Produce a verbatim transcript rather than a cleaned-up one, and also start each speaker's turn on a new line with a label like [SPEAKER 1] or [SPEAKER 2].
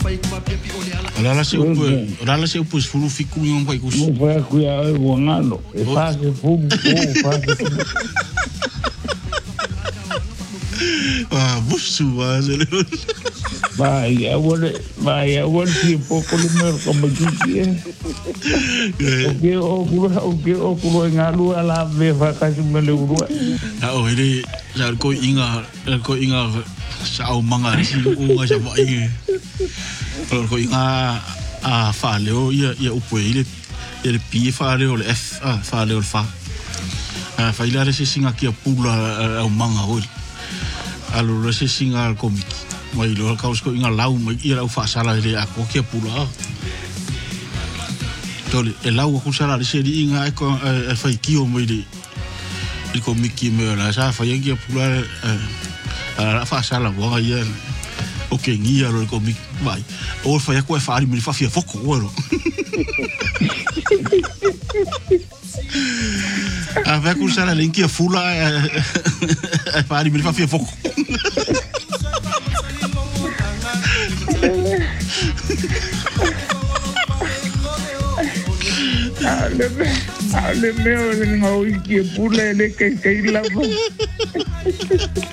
[SPEAKER 1] Ora la se upu, ora la se upu fulu fiku ngom pai kus.
[SPEAKER 2] Mo fa ku ya e wangalo. E fa se fu, o fa se.
[SPEAKER 1] Ah, busu wa se.
[SPEAKER 2] Vai, ya wole, vai, ya wole si poco le mer como kiki. O que o kulo, o que o kulo ngalu ala ve fa kasi mele uru.
[SPEAKER 1] Ah, o ele ya ko inga, ko inga sa o manga si o nga sa vai. Ko inga a fa leo ia ia upu ile ele pi fa leo le f a fa leo fa. Ah, fa ile se singa ki pula o manga hol. Alo se singa komiki. Mai lo ka usko inga lau mai ia lau fa sala ile a ko ki pula. Tole e lau ko sala se di inga ko e fa ki o mai de. Il komiki me la sa fa ia ki pula a fa sala wa ia. Ok, ngia lo komiki vai. O fa ia ko fa ari me fa fia foko oro. A ver com sala linki a fula a pari me fa fia foco.
[SPEAKER 2] Ale ale meu ngau ki pula le ke ke lava.